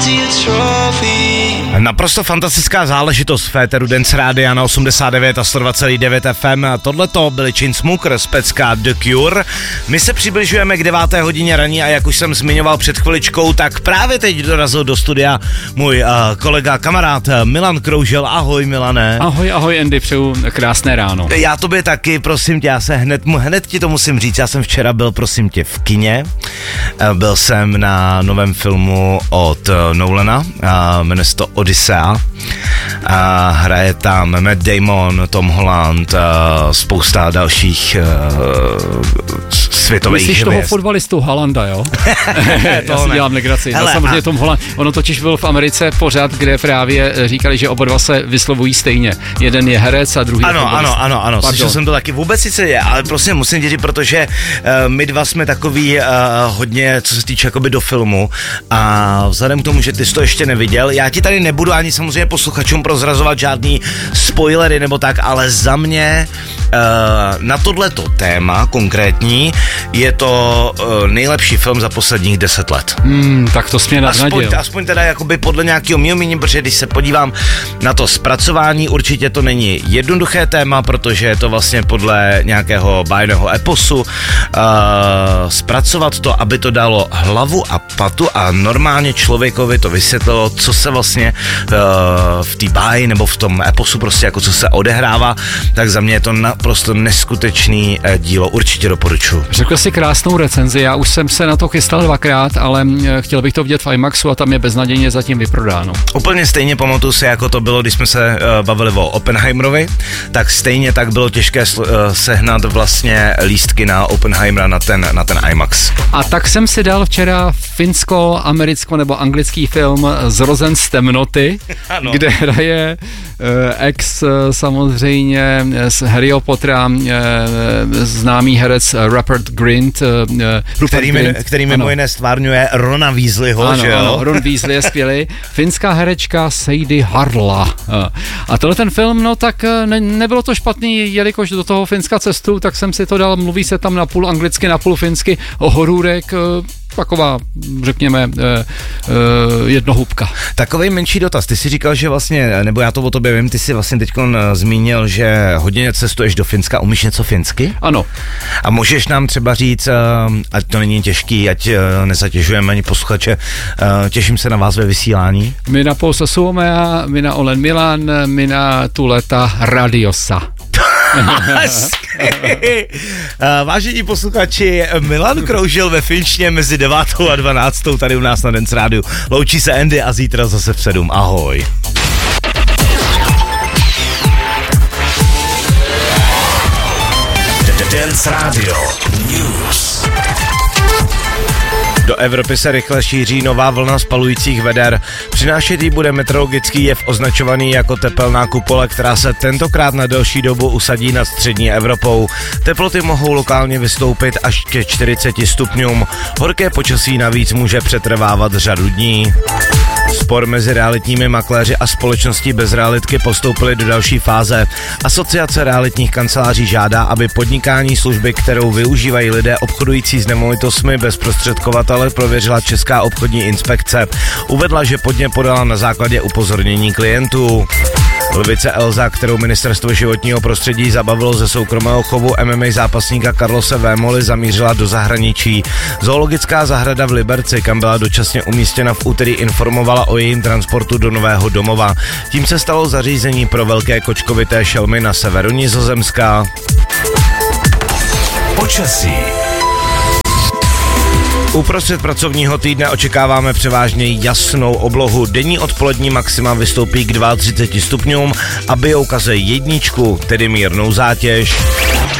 Naprosto fantastická záležitost v éteru Dance Rádia na 89 a 102,9 FM. Tohleto byly Chainsmokers, pecka The Cure. My se přibližujeme k 9. hodině raní a jak už jsem zmiňoval před chviličkou, tak právě teď dorazil do studia můj kolega, kamarád Milan Kroužel. Ahoj Milane. Ahoj Andy, přeju krásné ráno. Já tobě taky, prosím tě, já se hned ti to musím říct, já jsem včera byl, prosím tě, v kině. Byl jsem na novém filmu od Nolana, jmenuje se to Odyssea. Hraje tam Matt Damon, Tom Holland, spousta dalších světových hvězd. Myslíš toho fotbalistu Haalanda, jo? Já si dělám legraci. No, samozřejmě Tom Holland, ono totiž byl v Americe pořád, kde právě říkali, že oba dva se vyslovují stejně. Jeden je herec a druhý je fotbalista. Ano, slyšel jsem to taky. Vůbec sice je, ale prostě musím říct, protože my dva jsme takový hodně, co se týče jakoby do filmu, a vzhledem k tomu, že ty jsi to ještě neviděl, já ti tady nebudu ani samozřejmě posluchačům prozrazovat žádný spoilery nebo tak, ale za mě na tohleto téma konkrétní je to nejlepší film za posledních 10 let. Tak to jsi mě nadnadil. Aspoň teda jakoby podle nějakého mýho mínění, protože když se podívám na to zpracování, určitě to není jednoduché téma, protože je to vlastně podle nějakého bájného eposu. Zpracovat to, aby to dalo hlavu a patu a normálně člověkovi to vysvětlilo, co se vlastně v té báji nebo v tom eposu prostě jako co se odehrává, tak za mě je to naprosto neskutečný dílo, určitě doporučuji. Řekl jsi krásnou recenzi, já už jsem se na to chystal 2krát, ale chtěl bych to vidět v IMAXu a tam je beznadějně zatím vyprodáno. Úplně stejně pamatuju si, jako to bylo, když jsme se bavili o Oppenheimerovi, tak stejně tak bylo těžké sehnat vlastně lístky na Oppenheimera na ten IMAX. A tak jsem si dal včera finsko-americko nebo anglický film Zrozen z temnoty, kde hraje ex samozřejmě z Harryho Pottera známý herec Rupert Grint. Který mimo jiné stvárňuje Rona Weasleyho, že jo? Ano, Ron Weasley je skvělý. Finská herečka Sadie Harla. A tohle ten film, no tak nebylo to špatný, jelikož do toho Finska cestu, tak jsem si to dal, mluví se tam napůl anglicky, napůl finsky, o horůrek, taková, řekněme, jednohubka. Takovej menší dotaz. Ty jsi říkal, že vlastně, nebo já to o tobě vím, ty jsi vlastně teďkon zmínil, že hodně cestuješ do Finska. Umíš něco finsky? Ano. A můžeš nám třeba říct, ať to není těžký, ať nezatěžujeme ani posluchače, těším se na vás ve vysílání. Minä poussa Suomea, minä olen Milan, minä tuleta radiossa. Vážení posluchači, Milan Kroužel ve finštině mezi 9. a 12. tady u nás na Dance Rádiu. Loučí se Andy a zítra zase v 7. Ahoj. Dance Radio News. Do Evropy se rychle šíří nová vlna spalujících veder. Přinášet jí bude meteorologický jev označovaný jako tepelná kupole, která se tentokrát na delší dobu usadí nad střední Evropou. Teploty mohou lokálně vystoupit až ke 40 stupňům. Horké počasí navíc může přetrvávat řadu dní. Spor mezi realitními makléři a společností bez realitky postoupily do další fáze. Asociace realitních kanceláří žádá, aby podnikání služby, kterou využívají lidé obchodující s nemovitostmi bez prostředkovatele, prověřila Česká obchodní inspekce. Uvedla, že podnět podala na základě upozornění klientů. Lvice Elza, kterou ministerstvo životního prostředí zabavilo ze soukromého chovu MMA zápasníka Carlose Vémoly, zamířila do zahraničí. Zoologická zahrada v Liberci, kam byla dočasně umístěna v úterý, informovala o jejím transportu do nového domova. Tím se stalo zařízení pro velké kočkovité šelmy na severu Nizozemska. Počasí. Uprostřed pracovního týdne očekáváme převážně jasnou oblohu. Denní odpolední maxima vystoupí k 32 stupňům a bijou ukazuje jedničku, tedy mírnou zátěž.